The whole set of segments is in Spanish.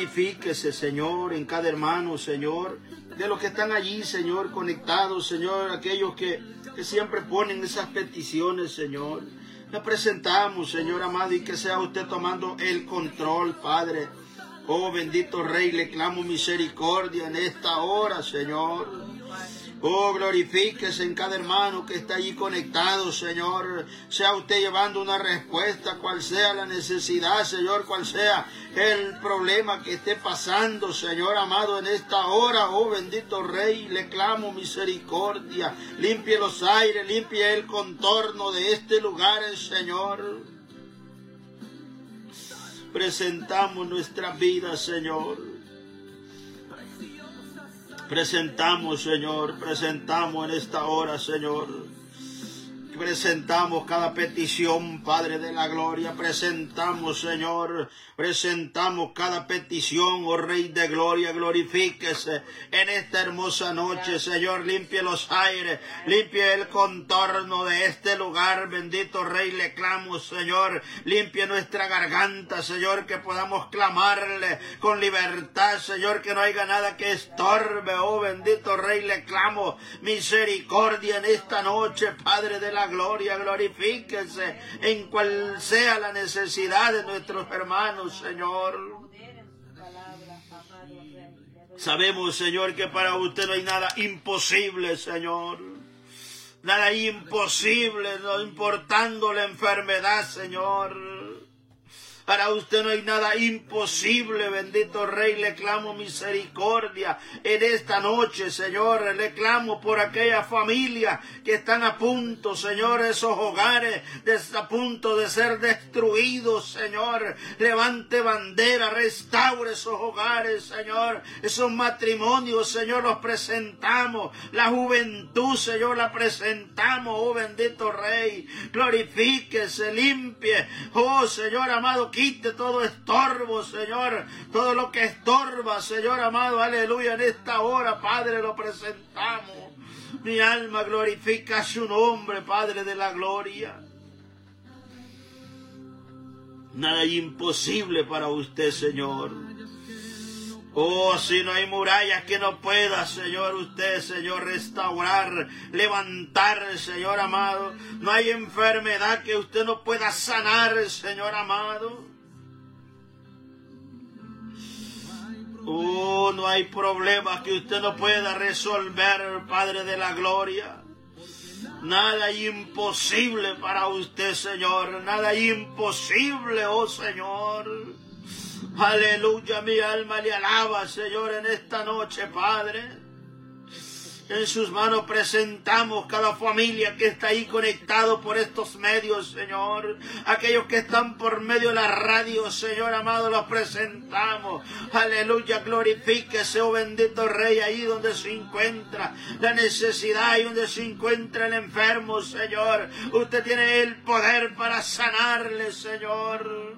glorifíquese, Señor, en cada hermano, Señor, de los que están allí, Señor, conectados, Señor, aquellos que siempre ponen esas peticiones, Señor. La presentamos, Señor amado, y que sea usted tomando el control, Padre. Oh, bendito Rey, le clamo misericordia en esta hora, Señor. Oh, glorifíquese en cada hermano que está allí conectado, Señor. Sea usted llevando una respuesta, cual sea la necesidad, Señor, cual sea el problema que esté pasando, Señor amado, en esta hora. Oh, bendito Rey, le clamo misericordia. Limpie los aires, limpie el contorno de este lugar, Señor. Presentamos nuestra vida, Señor. Presentamos, Señor, presentamos en esta hora, Señor. Presentamos cada petición, Padre de la gloria. Presentamos, Señor, presentamos cada petición, oh Rey de gloria. Glorifíquese en esta hermosa noche, Señor. Limpie los aires, limpie el contorno de este lugar. Bendito Rey, le clamo, Señor. Limpie nuestra garganta, Señor, que podamos clamarle con libertad, Señor, que no haya nada que estorbe. Oh, bendito Rey, le clamo misericordia en esta noche, Padre de la gloria. Glorifíquese en cual sea la necesidad de nuestros hermanos, Señor. Sabemos, Señor, que para usted no hay nada imposible, Señor. Nada imposible, no importando la enfermedad, Señor. Para usted no hay nada imposible, bendito Rey. Le clamo misericordia en esta noche, Señor. Le clamo por aquella familia que están a punto, Señor, esos hogares a punto de ser destruidos, Señor. Levante bandera, restaure esos hogares, Señor. Esos matrimonios, Señor, los presentamos. La juventud, Señor, la presentamos, oh bendito Rey. Glorifíquese, limpie, oh Señor amado. Quite todo estorbo, Señor, todo lo que estorba, Señor amado, aleluya, en esta hora, Padre, lo presentamos. Mi alma glorifica su nombre, Padre de la gloria. Nada imposible para usted, Señor. Oh, si no hay murallas que no pueda, Señor, usted, Señor, restaurar, levantar, Señor amado. No hay enfermedad que usted no pueda sanar, Señor amado. Oh, no hay problema que usted no pueda resolver, Padre de la gloria. Nada imposible para usted, Señor. Nada imposible, oh Señor. Aleluya, mi alma le alaba, Señor, en esta noche, Padre. En sus manos presentamos cada familia que está ahí conectado por estos medios, Señor. Aquellos que están por medio de la radio, Señor amado, los presentamos. Aleluya, glorifíquese, oh bendito Rey, ahí donde se encuentra la necesidad, ahí donde se encuentra el enfermo, Señor. Usted tiene el poder para sanarle, Señor.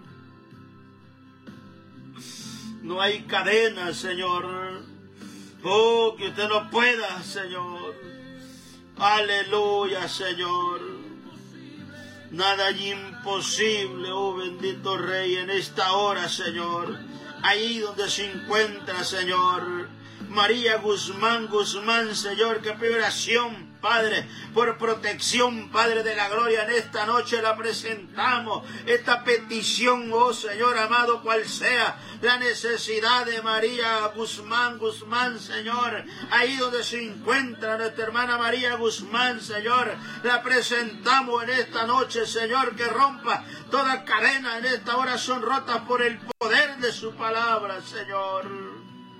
No hay cadena, Señor. Oh, que usted no pueda, Señor. Aleluya, Señor. Nada imposible, oh bendito Rey, en esta hora, Señor. Ahí donde se encuentra, Señor. María Guzmán, Señor, que pide oración, Padre, por protección, Padre de la gloria, en esta noche la presentamos, esta petición, oh Señor amado, cual sea la necesidad de María Guzmán, Señor, ahí donde se encuentra nuestra hermana María Guzmán, Señor, la presentamos en esta noche, Señor, que rompa toda cadena en esta hora, son rotas por el poder de su palabra, Señor.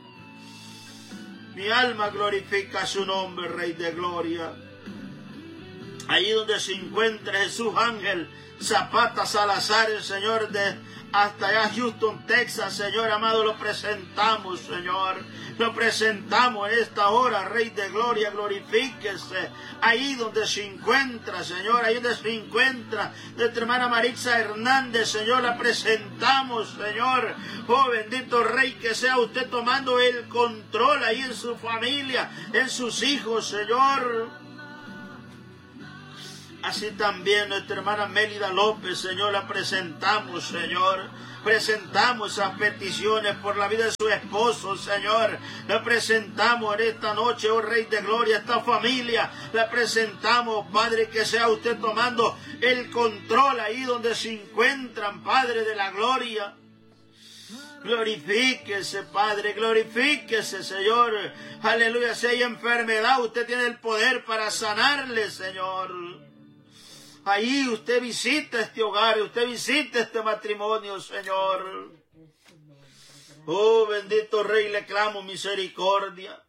Mi alma glorifica su nombre, Rey de gloria. Ahí donde se encuentra Jesús Ángel Zapata Salazar, el Señor, hasta allá Houston, Texas, Señor amado, lo presentamos, Señor. Lo presentamos en esta hora, Rey de gloria, glorifíquese. Ahí donde se encuentra, Señor, ahí donde se encuentra nuestra hermana Maritza Hernández, Señor, la presentamos, Señor. Oh, bendito Rey, que sea usted tomando el control ahí en su familia, en sus hijos, Señor. Así también nuestra hermana Mélida López, Señor, la presentamos, Señor. Presentamos esas peticiones por la vida de su esposo, Señor. La presentamos en esta noche, oh Rey de Gloria, esta familia. La presentamos, Padre, que sea usted tomando el control ahí donde se encuentran, Padre de la Gloria. Glorifíquese, Padre, glorifíquese, Señor. Aleluya, si hay enfermedad, usted tiene el poder para sanarle, Señor. Ahí usted visita este hogar, usted visita este matrimonio, Señor. Oh, bendito Rey, le clamo misericordia.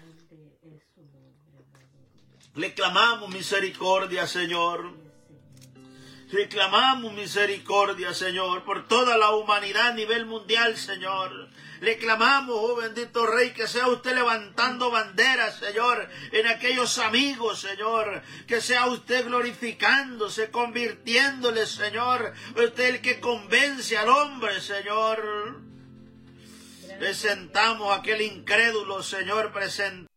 Le clamamos misericordia, Señor. Reclamamos misericordia, Señor, por toda la humanidad a nivel mundial, Señor. Le clamamos, oh bendito Rey, que sea usted levantando banderas, Señor, en aquellos amigos, Señor. Que sea usted glorificándose, convirtiéndole, Señor. Usted el que convence al hombre, Señor. Presentamos a aquel incrédulo, Señor, presentamos.